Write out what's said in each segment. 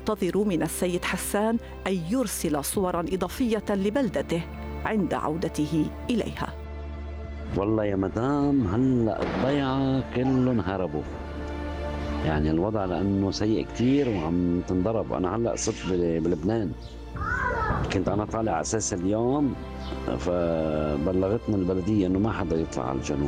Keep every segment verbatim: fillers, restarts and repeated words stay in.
ينتظر من السيد حسان أن يرسل صوراً إضافية لبلدته عند عودته إليها. والله يا مدام هلأ الضيعة كلهم هربوا، يعني الوضع لأنه سيء كتير وعم تنضرب. أنا هلأ صرت بلبنان، كنت أنا طالع على أساس اليوم، فبلغتنا البلدية إنه ما حدا يطلع على الجنوب.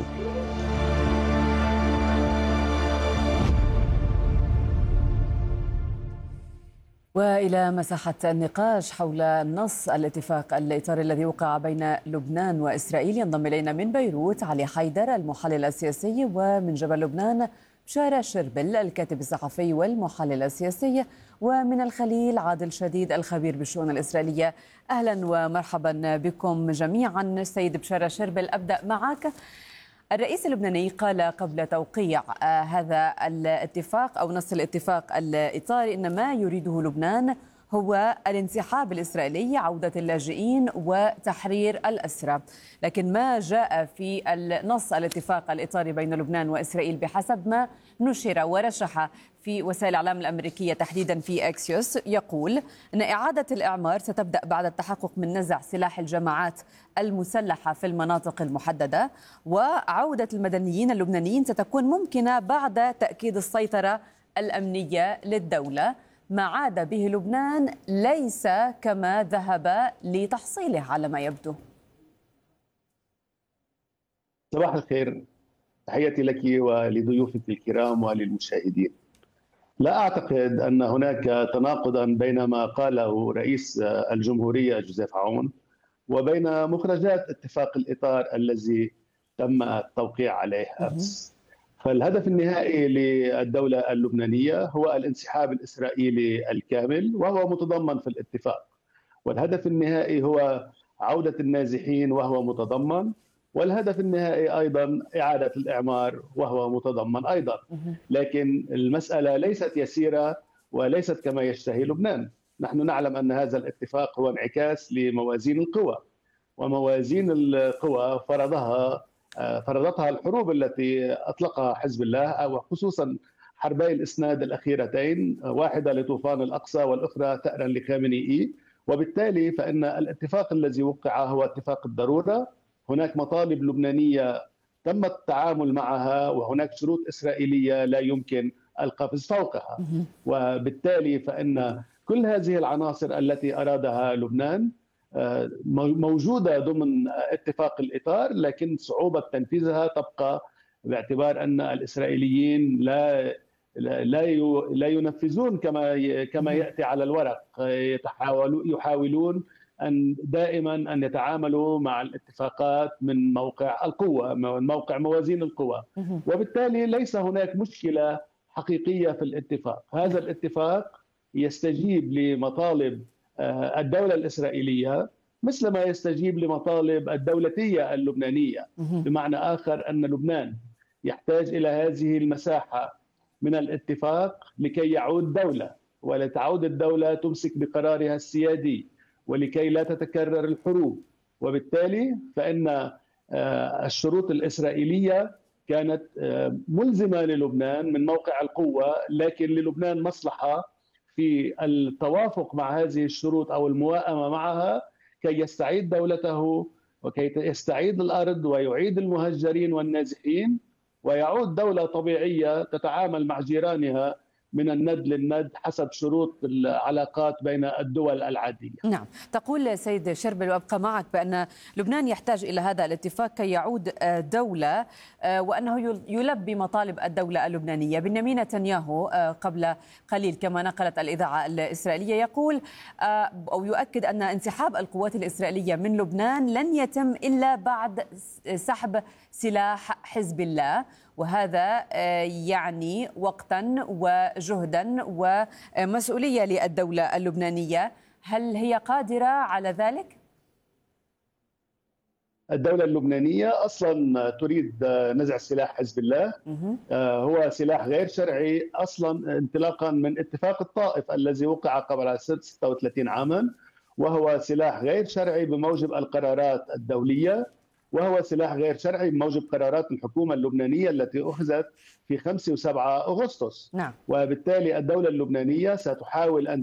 وإلى مساحة النقاش حول نص الاتفاق الإطاري الذي وقع بين لبنان وإسرائيل ينضم إلينا من بيروت علي حيدر المحلل السياسي، ومن جبل لبنان بشارة شربل الكاتب الصحفي والمحلل السياسي، ومن الخليل عادل شديد الخبير بالشؤون الإسرائيلية. أهلا ومرحبا بكم جميعا. سيد بشارة شربل، أبدأ معك. الرئيس اللبناني قال قبل توقيع هذا الاتفاق أو نص الاتفاق الإطاري إن ما يريده لبنان هو الانسحاب الإسرائيلي، عودة اللاجئين وتحرير الأسرى، لكن ما جاء في النص الاتفاق الإطاري بين لبنان وإسرائيل بحسب ما نشر ورشح في وسائل الإعلام الأمريكية تحديدا في أكسيوس يقول أن إعادة الإعمار ستبدأ بعد التحقق من نزع سلاح الجماعات المسلحة في المناطق المحددة، وعودة المدنيين اللبنانيين ستكون ممكنة بعد تأكيد السيطرة الأمنية للدولة. ما عاد به لبنان ليس كما ذهب لتحصيله على ما يبدو. صباح الخير، تحياتي لك ولضيوفك الكرام وللمشاهدين. لا أعتقد أن هناك تناقضا بين ما قاله رئيس الجمهورية جوزيف عون وبين مخرجات اتفاق الإطار الذي تم التوقيع عليه أمس. فالهدف النهائي للدولة اللبنانية هو الانسحاب الإسرائيلي الكامل، وهو متضمن في الاتفاق، والهدف النهائي هو عودة النازحين وهو متضمن، والهدف النهائي أيضا إعادة الإعمار وهو متضمن أيضا. لكن المسألة ليست يسيرة وليست كما يشتهي لبنان. نحن نعلم أن هذا الاتفاق هو انعكاس لموازين القوى، وموازين القوى فرضها فرضتها الحروب التي أطلقها حزب الله، وخصوصا حربي الإسناد الأخيرتين، واحدة لطوفان الأقصى والأخرى ثأرا لخامنئي. وبالتالي فإن الاتفاق الذي وقع هو اتفاق الضرورة. هناك مطالب لبنانية تم التعامل معها، وهناك شروط إسرائيلية لا يمكن القفز فوقها. وبالتالي فإن كل هذه العناصر التي أرادها لبنان موجودة ضمن اتفاق الإطار، لكن صعوبة تنفيذها تبقى، باعتبار أن الإسرائيليين لا لا لا ينفذون كما كما يأتي على الورق. يحاولون أن دائما أن يتعاملوا مع الاتفاقات من موقع القوة، من موقع موازين القوى، وبالتالي ليس هناك مشكلة حقيقية في الاتفاق. هذا الاتفاق يستجيب لمطالب الدولة الإسرائيلية مثل ما يستجيب لمطالب الدولتية اللبنانية. بمعنى آخر أن لبنان يحتاج إلى هذه المساحة من الاتفاق لكي يعود دولة، ولتعود الدولة تمسك بقرارها السيادي، ولكي لا تتكرر الحروب. وبالتالي فإن الشروط الإسرائيلية كانت ملزمة للبنان من موقع القوة، لكن للبنان مصلحة في التوافق مع هذه الشروط أو الموائمة معها كي يستعيد دولته، وكي يستعيد الأرض ويعيد المهجرين والنازحين، ويعود دولة طبيعية تتعامل مع جيرانها من الند للند حسب شروط العلاقات بين الدول العادية. نعم، تقول سيد شربل، وأبقى معك، بأن لبنان يحتاج إلى هذا الاتفاق كي يعود دولة، وأنه يلبي مطالب الدولة اللبنانية. بنيامين نتنياهو قبل قليل كما نقلت الإذاعة الإسرائيلية يقول أو يؤكد أن انسحاب القوات الإسرائيلية من لبنان لن يتم إلا بعد سحب سلاح حزب الله، وهذا يعني وقتا وجهدا ومسؤولية للدولة اللبنانية. هل هي قادرة على ذلك؟ الدولة اللبنانية أصلا تريد نزع سلاح حزب الله. هو سلاح غير شرعي أصلا، انطلاقا من اتفاق الطائف الذي وقع قبل ستة وثلاثين عاما، وهو سلاح غير شرعي بموجب القرارات الدولية، وهو سلاح غير شرعي بموجب قرارات الحكومة اللبنانية التي أخذت في خمسة وسبعة أغسطس. نعم. وبالتالي الدولة اللبنانية ستحاول أن